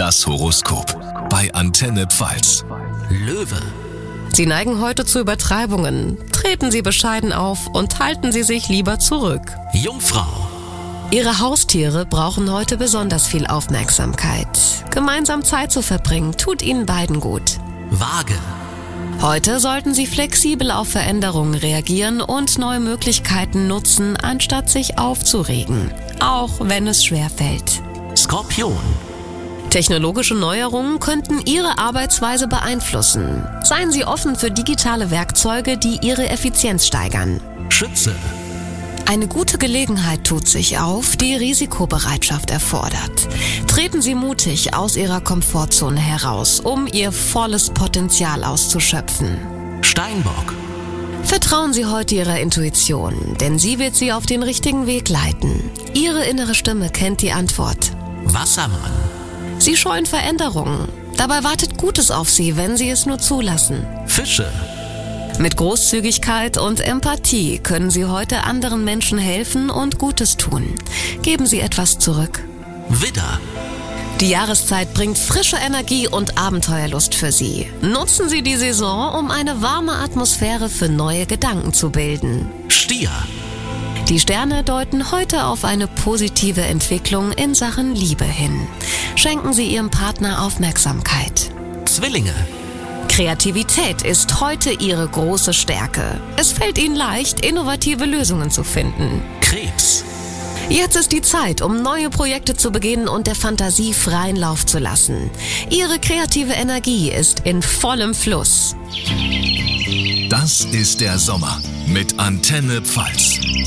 Das Horoskop bei Antenne Pfalz. Löwe. Sie neigen heute zu Übertreibungen. Treten Sie bescheiden auf und halten Sie sich lieber zurück. Jungfrau. Ihre Haustiere brauchen heute besonders viel Aufmerksamkeit. Gemeinsam Zeit zu verbringen, tut Ihnen beiden gut. Waage. Heute sollten Sie flexibel auf Veränderungen reagieren und neue Möglichkeiten nutzen, anstatt sich aufzuregen, auch wenn es schwerfällt. Skorpion. Technologische Neuerungen könnten Ihre Arbeitsweise beeinflussen. Seien Sie offen für digitale Werkzeuge, die Ihre Effizienz steigern. Schütze. Eine gute Gelegenheit tut sich auf, die Risikobereitschaft erfordert. Treten Sie mutig aus Ihrer Komfortzone heraus, um Ihr volles Potenzial auszuschöpfen. Steinbock. Vertrauen Sie heute Ihrer Intuition, denn sie wird Sie auf den richtigen Weg leiten. Ihre innere Stimme kennt die Antwort. Wassermann. Sie scheuen Veränderungen. Dabei wartet Gutes auf Sie, wenn Sie es nur zulassen. Fische. Mit Großzügigkeit und Empathie können Sie heute anderen Menschen helfen und Gutes tun. Geben Sie etwas zurück. Widder. Die Jahreszeit bringt frische Energie und Abenteuerlust für Sie. Nutzen Sie die Saison, um eine warme Atmosphäre für neue Gedanken zu bilden. Stier. Die Sterne deuten heute auf eine positive Entwicklung in Sachen Liebe hin. Schenken Sie Ihrem Partner Aufmerksamkeit. Zwillinge. Kreativität ist heute Ihre große Stärke. Es fällt Ihnen leicht, innovative Lösungen zu finden. Krebs. Jetzt ist die Zeit, um neue Projekte zu beginnen und der Fantasie freien Lauf zu lassen. Ihre kreative Energie ist in vollem Fluss. Das ist der Sommer mit Antenne Pfalz.